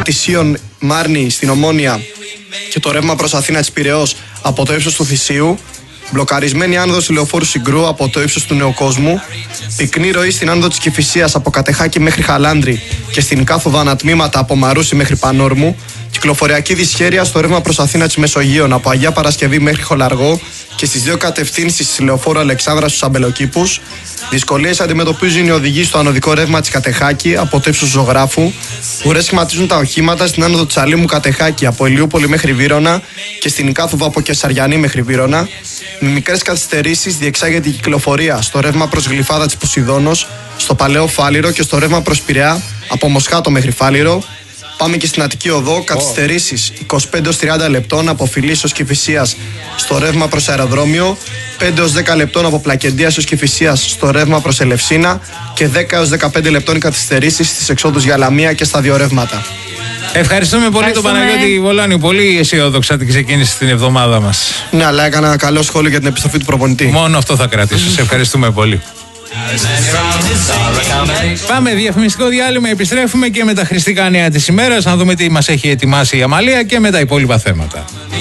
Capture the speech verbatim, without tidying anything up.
της Ιων Μάρνη στην Ομόνια και το ρεύμα προς Αθήνα της Πειραιώς από το ύψος του Θησίου. Μπλοκαρισμένη άνοδος ηλεοφόρου Συγκρού από το ύψος του Νεοκόσμου. Πυκνή ροή στην άνοδο της Κηφισίας από Κατεχάκη μέχρι Χαλάνδρη και στην κάθοδο ανατμήματα από Μαρούσι μέχρι Πανόρμου. Κυκλοφοριακή δυσχέρεια στο ρεύμα προς Αθήνα της Μεσογείων από Αγία Παρασκευή μέχρι Χολαργό και στις δύο κατευθύνσεις της ηλεοφόρου Αλεξάνδρας στους Αμπελοκήπους. Δυσκολίες αντιμετωπίζουν οι οδηγοί στο ανωδικό ρεύμα της Κατεχάκη από το ύψος Ζωγράφου. Ουρές σχηματίζουν τα οχήματα στην άνοδο της Αλήμου Κατεχάκη από Ηλιούπολη μέχρι Βύρωνα και στην κάθοδο από Κεσαριανή μέχρι Βύρωνα. Με μικρές καθυστερήσεις διεξάγεται η κυκλοφορία στο ρεύμα προς Γλυφάδα της Ποσειδώνος, στο Παλαιό Φάληρο και στο ρεύμα προς Πειραιά από Μοσχάτο μέχρι Φάληρο. Πάμε και στην Αττική Οδό, καθυστερήσεις είκοσι πέντε έως τριάντα λεπτών από Φιλής ως Κηφισίας στο ρεύμα προς Αεροδρόμιο, πέντε έως δέκα λεπτών από Πλακεντίας ως Κηφισίας στο ρεύμα προς Ελευσίνα και δέκα έως δεκαπέντε λεπτών καθυστερήσεις στις εξόδους για Λαμία και στα δύο ρεύματα. Ευχαριστούμε πολύ τον Παναγιώτη Βολάνη. Πολύ αισιόδοξα την ξεκίνηση την εβδομάδα μας. Ναι, αλλά έκανα ένα καλό σχόλιο για την επιστροφή του προπονητή. Μόνο αυτό θα κρατήσω. Σε ευχαριστούμε πολύ. Πάμε διαφημιστικό διάλειμμα, επιστρέφουμε και με τα χρηστικά νέα της ημέρας να δούμε τι μας έχει ετοιμάσει η Αμαλία και με τα υπόλοιπα θέματα.